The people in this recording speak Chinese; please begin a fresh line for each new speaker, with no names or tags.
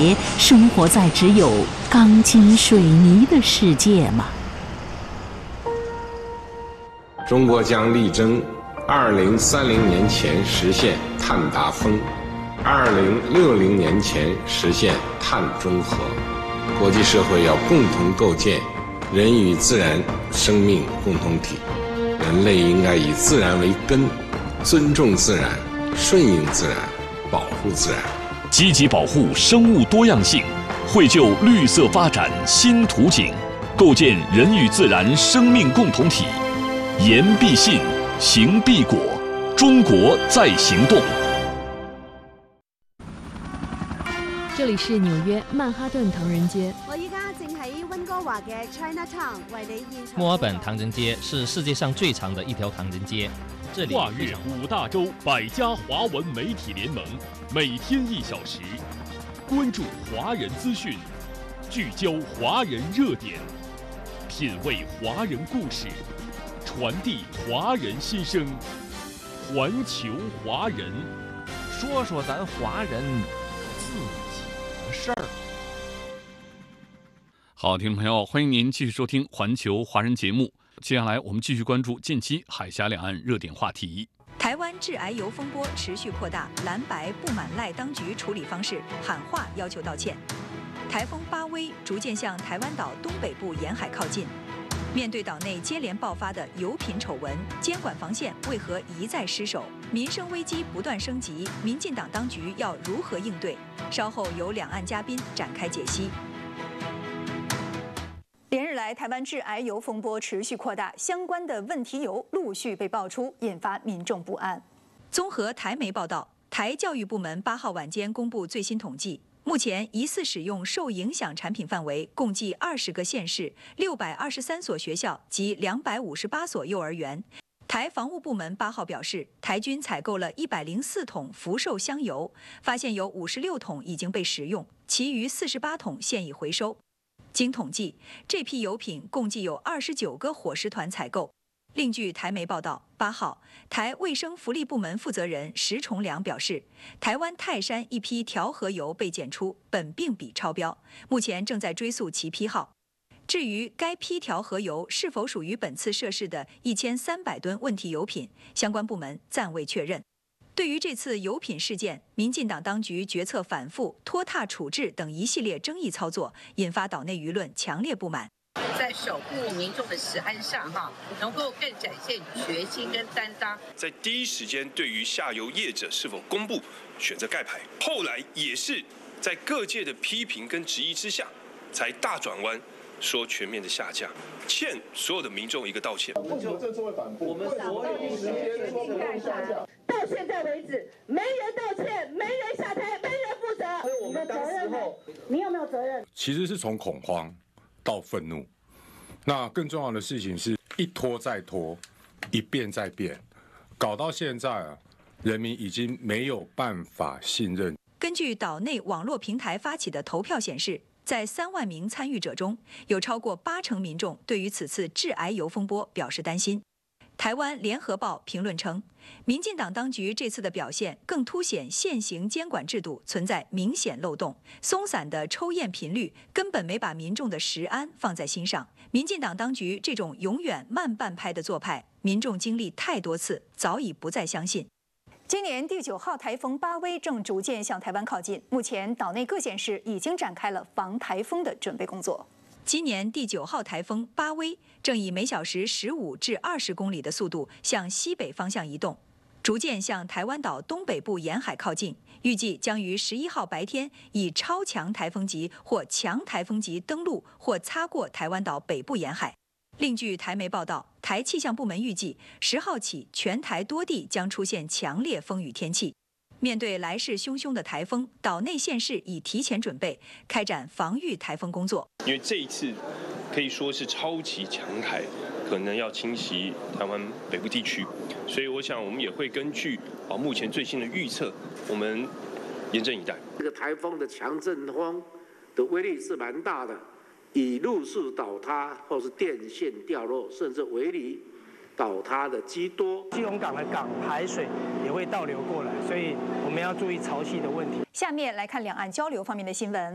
为生活在只有钢筋水泥的世界吗？
中国将力争2030年前实现碳达峰，2060年前实现碳中和。国际社会要共同构建人与自然生命共同体，人类应该以自然为根，尊重自然，顺应自然，保护自然，
积极保护生物多样性，绘就绿色发展新图景，构建人与自然生命共同体。言必信，行必果，中国在行动。
这里是纽约曼哈顿唐人街。
我依家正喺温哥華嘅 Chinatown 為你現場。
墨爾本唐人街是世界上最长的一条唐人街。这里
跨越5大洲100家华文媒体联盟，每天1小时，关注华人资讯，聚焦华人热点，品味华人故事，传递华人心声。环球华人，
说说咱华人自己的事儿。
好，听众朋友，欢迎您继续收听环球华人节目。接下来我们继续关注近期海峡两岸热点话题。
台湾致癌油风波持续扩大，蓝白不满赖当局处理方式，喊话要求道歉。台风巴威逐渐向台湾岛东北部沿海靠近。面对岛内接连爆发的油品丑闻，监管防线为何一再失守？民生危机不断升级，民进党当局要如何应对？稍后由两岸嘉宾展开解析。连日来，台湾致癌油风波持续扩大，相关的问题油陆续被爆出，引发民众不安。综合台媒报道，台教育部门8号晚间公布最新统计。目前疑似使用受影响产品范围共计20个县市、623所学校及258所幼儿园。台防务部门8号表示，台军采购了104桶福寿香油，发现有56桶已经被食用，其余48桶现已回收。经统计，这批油品共计有29个伙食团采购。另据台媒报道，8号，台卫生福利部门负责人石崇良表示，台湾泰山一批调和油被检出苯并芘超标，目前正在追溯其批号。至于该批调和油是否属于本次涉事的1300吨问题油品，相关部门暂未确认。对于这次油品事件，民进党当局决策反复、拖沓处置等一系列争议操作，引发岛内舆论强烈不满。
在守护民众的食安上，能够更展现决心跟担当。
在第一时间对于下游业者是否公布选择盖牌，后来也是在各界的批评跟质疑之下，才大转弯，说全面的下架，欠所有的民众一个道歉。
为什么这次会反复？我们所有时间说不用下架，
到现在为止，没人道歉，没人下台，没人负责。
所以我们当时候，
你有没有责任？
其实是从恐慌到愤怒。那更重要的事情是一拖再拖，一变再变，搞到现在啊，人民已经没有办法信任。
根据岛内网络平台发起的投票显示，在3万名参与者中，有超过80%民众对于此次致癌油风波表示担心。台湾联合报评论称，民进党当局这次的表现更凸显现行监管制度存在明显漏洞，松散的抽验频率根本没把民众的食安放在心上。民进党当局这种永远慢半拍的做派，民众经历太多次，早已不再相信。今年第9号台风巴威正逐渐向台湾靠近，目前岛内各县市已经展开了防台风的准备工作。今年第9号台风巴威正以每小时15至20公里的速度向西北方向移动，逐渐向台湾岛东北部沿海靠近，预计将于11号白天以超强台风级或强台风级登陆或擦过台湾岛北部沿海。另据台媒报道，台气象部门预计10号起全台多地将出现强烈风雨天气。面对来势汹汹的台风，岛内县市已提前准备，开展防御台风工作。
因为这一次可以说是超级强台，可能要侵袭台湾北部地区，所以我想我们也会根据目前最新的预测，我们严阵以待。
这个台风的强阵风的威力是蛮大的，以路树倒塌或是电线掉落，甚至围篱倒塌的居多。
基隆港的港海水也会倒流过来，所以我们要注意潮汐的问题。
下面来看两岸交流方面的新闻。